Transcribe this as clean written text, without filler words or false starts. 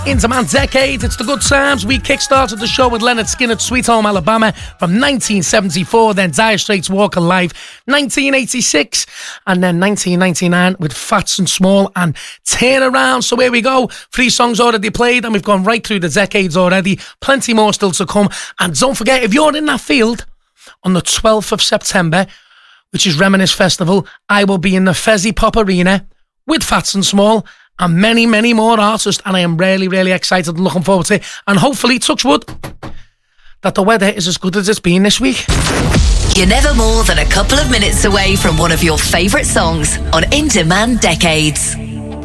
In Demand Decades, it's the good times. We kick-started the show with Lynyrd Skynyrd's Sweet Home Alabama from 1974, then Dire Straits' Walk Alive, 1986, and then 1999 with Fats and Small and Turn Around. So here we go. 3 songs already played, and we've gone right through the decades already. Plenty more still to come. And don't forget, if you're in that field on the 12th of September, which is Reminisce Festival, I will be in the Fezzy Pop Arena with Fats and Small and many, many more artists, and I am really, really excited and looking forward to it. And hopefully, touch wood, that the weather is as good as it's been this week. You're never more than a couple of minutes away from one of your favourite songs on In Demand Decades.